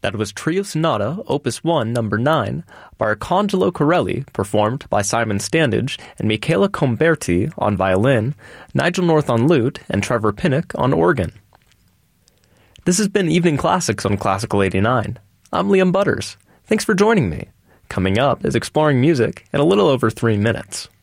That was Trio Sonata, Opus 1, Number 9, by Arcangelo Corelli, performed by Simon Standage and Michela Comberti on violin, Nigel North on lute, and Trevor Pinnock on organ. This has been Evening Classics on Classical 89. I'm Liam Butters. Thanks for joining me. Coming up is Exploring Music in a little over 3 minutes.